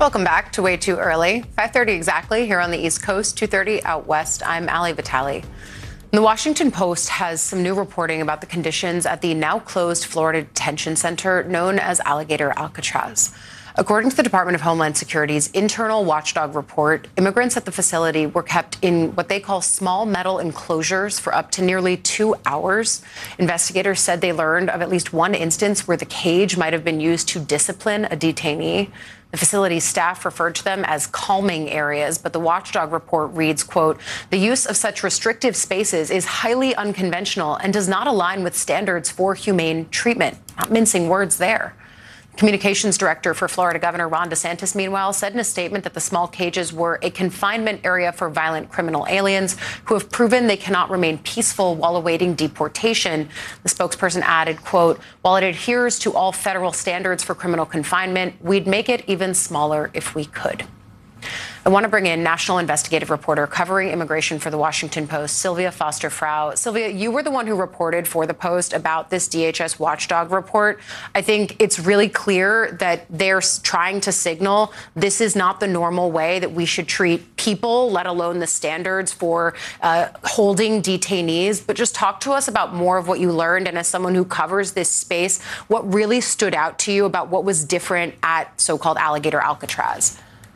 Welcome back to Way Too Early. 5:30 exactly here on the East Coast, 2:30 out west. I'm Ali Vitale. The Washington Post has some new reporting about the conditions at the now closed Florida detention center known as Alligator Alcatraz. According to the Department of Homeland Security's internal watchdog report, immigrants at the facility were kept in what they call small metal enclosures for up to nearly 2 hours. Investigators said they learned of at least one instance where the cage might have been used to discipline a detainee. The facility's staff referred to them as calming areas, but the watchdog report reads, quote, "The use of such restrictive spaces is highly unconventional and does not align with standards for humane treatment." Not mincing words there. Communications director for Florida Governor Ron DeSantis, meanwhile, said in a statement that the small cages were a confinement area for violent criminal aliens who have proven they cannot remain peaceful while awaiting deportation. The spokesperson added, quote, "While it adheres to all federal standards for criminal confinement, we'd make it even smaller if we could." I want to bring in national investigative reporter covering immigration for the Washington Post, Sylvia Foster-Frau. Sylvia, you were the one who reported for the Post about this DHS watchdog report. I think it's really clear that they're trying to signal this is not the normal way that we should treat people, let alone the standards for holding detainees. But just talk to us about more of what you learned. And as someone who covers this space, what really stood out to you about what was different at so-called Alligator Alcatraz?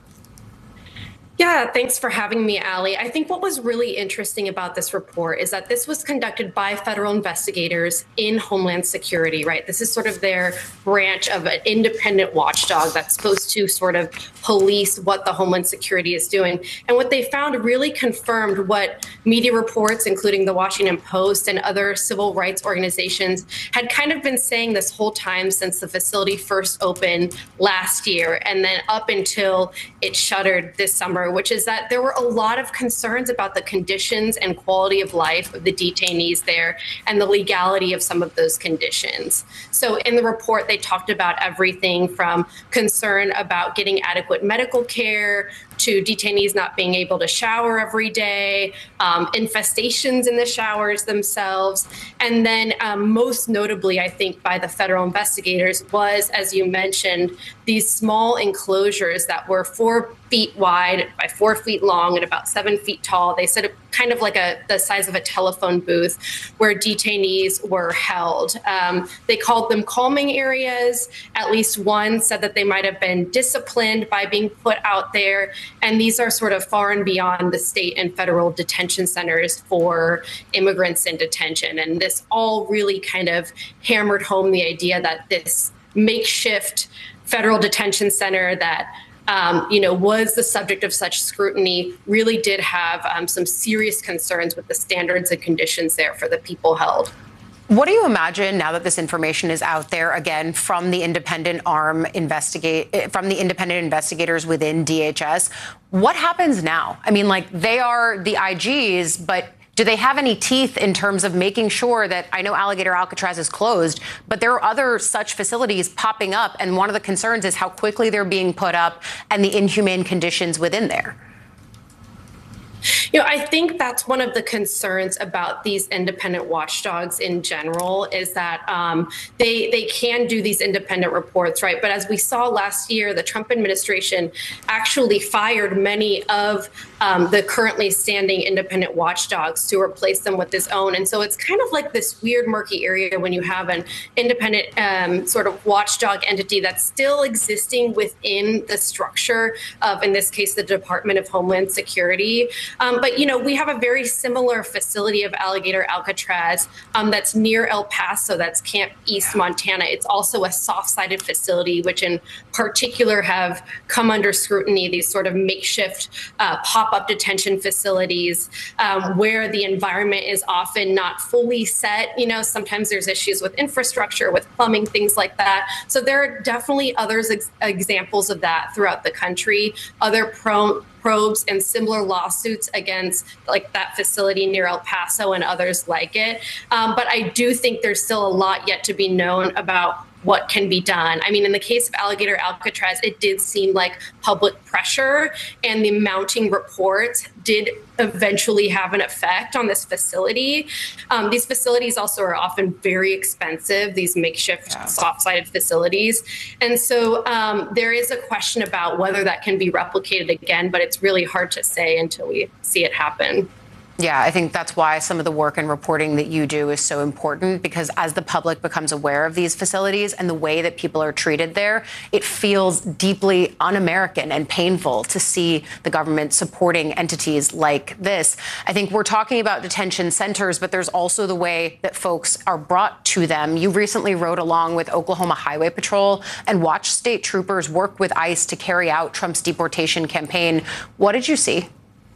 Yeah, thanks for having me, Ali. I think what was really interesting about this report is that this was conducted by federal investigators in Homeland Security, right? This is sort of their branch of an independent watchdog that's supposed to sort of police what the Homeland Security is doing. And what they found really confirmed what media reports, including the Washington Post and other civil rights organizations, had kind of been saying this whole time since the facility first opened last year and then up until it shuttered this summer, which is that there were a lot of concerns about the conditions and quality of life of the detainees there and the legality of some of those conditions. So in the report, they talked about everything from concern about getting adequate medical care to detainees not being able to shower every day, infestations in the showers themselves. And then most notably, I think, by the federal investigators was, as you mentioned, these small enclosures that were 4 feet wide by 4 feet long and about 7 feet tall. They said kind of like the size of a telephone booth where detainees were held. They called them calming areas. At least one said that they might have been disciplined by being put out there. And these are sort of far and beyond the state and federal detention centers for immigrants in detention. And this all really kind of hammered home the idea that this makeshift federal detention center that was the subject of such scrutiny really did have some serious concerns with the standards and conditions there for the people held. What do you imagine now that this information is out there again from the independent investigators within DHS? What happens now? I mean, like, they are the IGs, but do they have any teeth in terms of making sure that, I know Alligator Alcatraz is closed, but there are other such facilities popping up, and one of the concerns is how quickly they're being put up and the inhumane conditions within there? I think that's one of the concerns about these independent watchdogs in general is that they can do these independent reports, right? But as we saw last year, the Trump administration actually fired many of the currently standing independent watchdogs to replace them with its own. And so it's kind of like this weird, murky area when you have an independent sort of watchdog entity that's still existing within the structure of, in this case, the Department of Homeland Security. But, we have a very similar facility of Alligator Alcatraz that's near El Paso, that's Camp East, Montana. It's also a soft-sided facility, which in particular have come under scrutiny, these sort of makeshift pop-up detention facilities where the environment is often not fully set. Sometimes there's issues with infrastructure, with plumbing, things like that. So there are definitely others examples of that throughout the country, other probes and similar lawsuits against like that facility near El Paso and others like it. But I do think there's still a lot yet to be known about what can be done. I mean, in the case of Alligator Alcatraz, it did seem like public pressure and the mounting reports did eventually have an effect on this facility. These facilities also are often very expensive, these makeshift soft-sided facilities. And so there is a question about whether that can be replicated again, but it's really hard to say until we see it happen. Yeah, I think that's why some of the work and reporting that you do is so important, because as the public becomes aware of these facilities and the way that people are treated there, it feels deeply un-American and painful to see the government supporting entities like this. I think we're talking about detention centers, but there's also the way that folks are brought to them. You recently rode along with Oklahoma Highway Patrol and watched state troopers work with ICE to carry out Trump's deportation campaign. What did you see?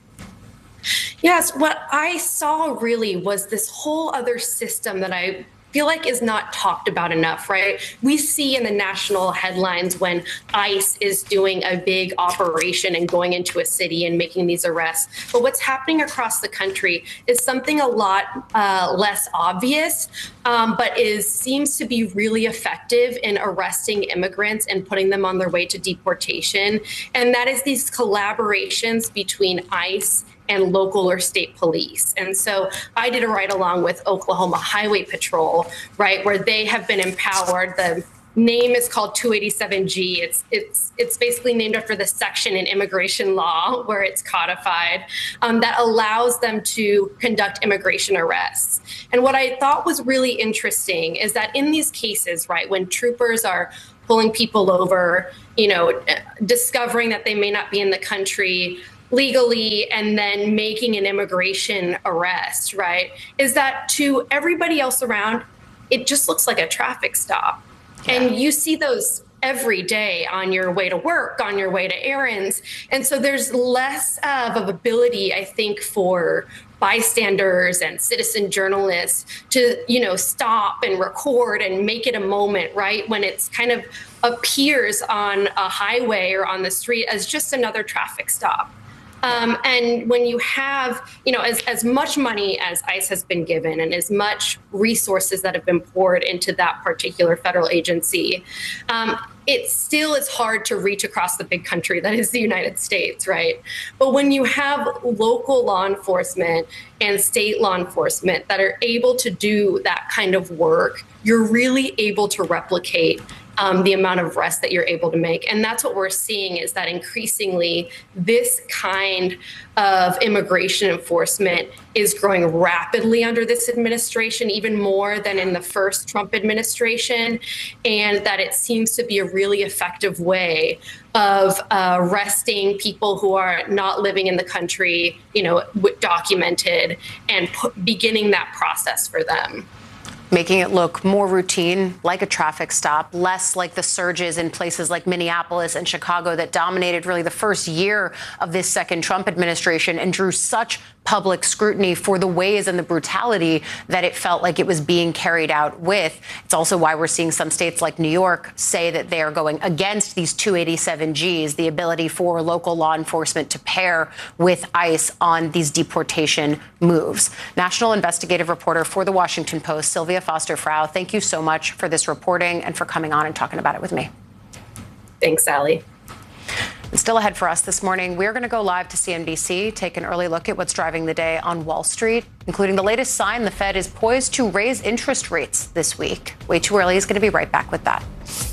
Yes, what I saw really was this whole other system that I feel like is not talked about enough, right? We see in the national headlines when ICE is doing a big operation and going into a city and making these arrests. But what's happening across the country is something a lot less obvious, but seems to be really effective in arresting immigrants and putting them on their way to deportation. And that is these collaborations between ICE and local or state police. And so I did a ride along with Oklahoma Highway Patrol, right, where they have been empowered. The name is called 287G. It's basically named after the section in immigration law where it's codified that allows them to conduct immigration arrests. And what I thought was really interesting is that in these cases, right, when troopers are pulling people over, discovering that they may not be in the country legally and then making an immigration arrest, right, is that to everybody else around, it just looks like a traffic stop. Yeah. And you see those every day on your way to work, on your way to errands. And so there's less of ability, I think, for bystanders and citizen journalists to, stop and record and make it a moment, right, when it's kind of appears on a highway or on the street as just another traffic stop. And when you have, as much money as ICE has been given and as much resources that have been poured into that particular federal agency, it still is hard to reach across the big country that is the United States, right? But when you have local law enforcement and state law enforcement that are able to do that kind of work, you're really able to replicate the amount of arrests that you're able to make. And that's what we're seeing, is that increasingly this kind of immigration enforcement is growing rapidly under this administration, even more than in the first Trump administration, and that it seems to be a really effective way of arresting people who are not living in the country, documented, and beginning that process for them. Making it look more routine, like a traffic stop, less like the surges in places like Minneapolis and Chicago that dominated really the first year of this second Trump administration and drew such public scrutiny for the ways and the brutality that it felt like it was being carried out with. It's also why we're seeing some states like New York say that they are going against these 287Gs, the ability for local law enforcement to pair with ICE on these deportation moves. National investigative reporter for The Washington Post, Sylvia Foster-Frau, thank you so much for this reporting and for coming on and talking about it with me. Thanks, Allie. And still ahead for us this morning, we're going to go live to CNBC, take an early look at what's driving the day on Wall Street, including the latest sign the Fed is poised to raise interest rates this week. Way too early is going to be right back with that.